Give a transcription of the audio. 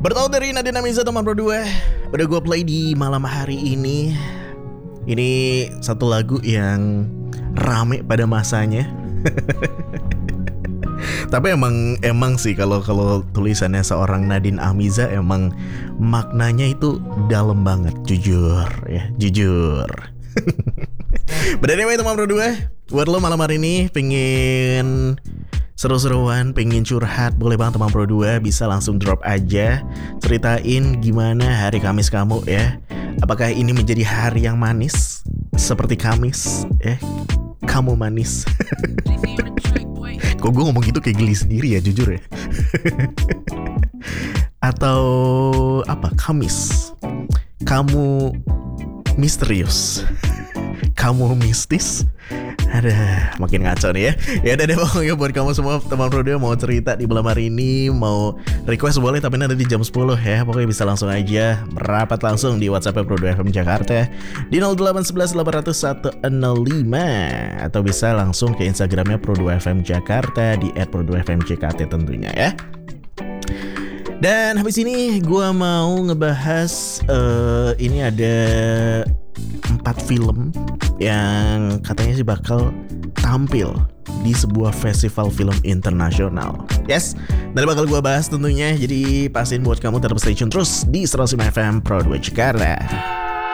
Bertahu dari Nadine Amiza teman Pro 2. Udah gue play di malam hari ini. Ini satu lagu yang rame pada masanya. Tapi emang sih kalau tulisannya seorang Nadine Amiza emang maknanya itu dalam banget, jujur. But anyway teman Pro 2, buat lo malam hari ini pengen seru-seruan, pengen curhat, boleh banget teman Pro 2, bisa langsung drop aja. Ceritain gimana hari Kamis kamu ya. Apakah ini menjadi hari yang manis seperti Kamis ya? Kamu manis. Kok gue ngomong gitu kayak geli sendiri ya, jujur ya. Atau apa, Kamis kamu misterius, kamu mistis. Ada makin ngaco nih ya. Ya udah deh pokoknya buat kamu semua teman Pro 2 mau cerita di malam hari ini, mau request boleh, tapi nanti di jam 10 ya. Pokoknya bisa langsung aja merapat langsung di WhatsApp Pro 2 FM Jakarta di 0811 800 105, atau bisa langsung ke Instagramnya Pro 2 FM Jakarta di @pro2fmjkt tentunya ya. Dan habis ini gue mau ngebahas ini ada 4 film yang katanya sih bakal tampil di sebuah festival film internasional. Yes, dan bakal gue bahas tentunya. Jadi pastiin buat kamu tetap stay tune terus di 105 FM Pro 2 Jakarta.